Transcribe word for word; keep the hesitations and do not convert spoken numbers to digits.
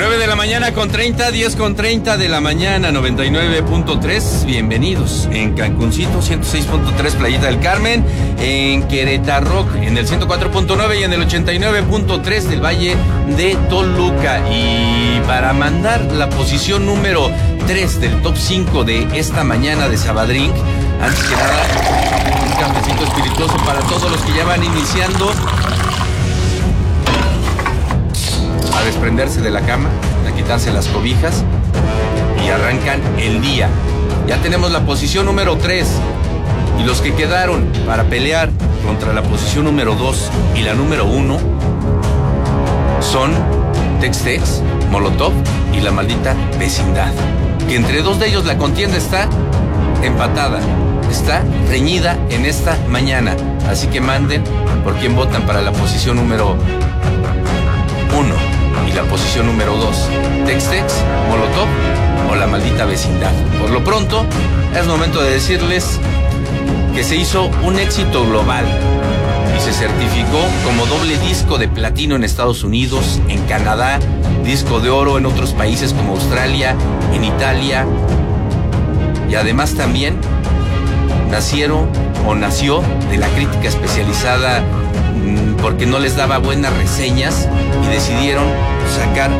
nueve de la mañana con treinta, diez con treinta de la mañana, noventa y nueve punto tres. Bienvenidos en Cancuncito, ciento seis punto tres, Playita del Carmen, en Querétaro, en el ciento cuatro punto nueve y en el ochenta y nueve punto tres del Valle de Toluca. Y para mandar la posición número tres del top cinco de esta mañana de Sabadrink, antes que nada, un cafecito espirituoso para todos los que ya van iniciando a desprenderse de la cama, a quitarse las cobijas y arrancan el día. Ya tenemos la posición número tres y los que quedaron para pelear contra la posición número dos y la número uno son Tex-Tex, Molotov y La Maldita Vecindad. Que entre dos de ellos la contienda está empatada, está reñida en esta mañana. Así que manden por quién votan para la posición número uno y la posición número dos, Tex-Tex, Molotov o La Maldita Vecindad. Por lo pronto, es momento de decirles que se hizo un éxito global y se certificó como doble disco de platino en Estados Unidos, en Canadá, disco de oro en otros países como Australia, en Italia, y además también nacieron o nació de la crítica especializada porque no les daba buenas reseñas y decidieron sacar